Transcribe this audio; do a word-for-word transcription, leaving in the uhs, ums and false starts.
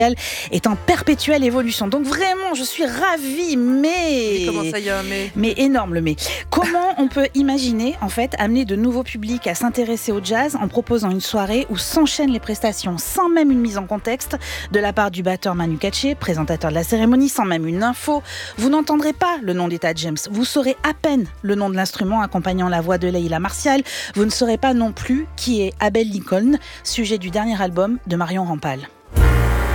est en perpétuelle évolution. Donc vraiment, je suis ravie, mais... mais comment ça y a, mais... Mais énorme le mais. Comment on peut imaginer, en fait, amener de nouveaux publics à s'intéresser au jazz en proposant une soirée où s'enchaînent les prestations sans même une mise en contexte de la part du batteur Manu Katché, présentateur de la cérémonie, sans même une info. Vous n'entendrez pas le nom d'Etta James. Vous saurez à peine le nom de l'instrument accompagnant la voix de Leila Martial. Vous ne saurez pas non plus qui est Abel Lincoln, sujet du dernier album de Marion Rampal.